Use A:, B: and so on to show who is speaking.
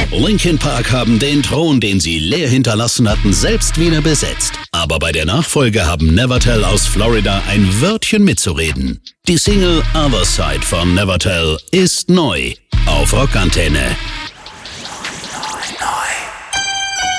A: Linkin Park haben den Thron, den sie leer hinterlassen hatten, selbst wieder besetzt. Aber bei der Nachfolge haben Nevertell aus Florida ein Wörtchen mitzureden. Die Single Other Side von Nevertell ist neu auf Rockantenne.